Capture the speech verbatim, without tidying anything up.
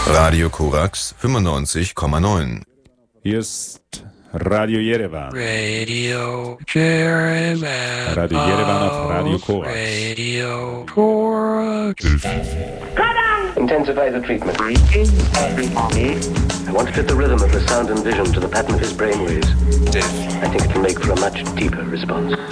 Radio Korax fünfundneunzig Komma neun. Hier ist Radio Yerevan. Radio Yerevan. Radio Yerevan auf Radio Korax. Radio Korax. Intensify the treatment. I want to fit the rhythm of the sound and vision to the pattern of his brainwaves. I think it can make for a much deeper response.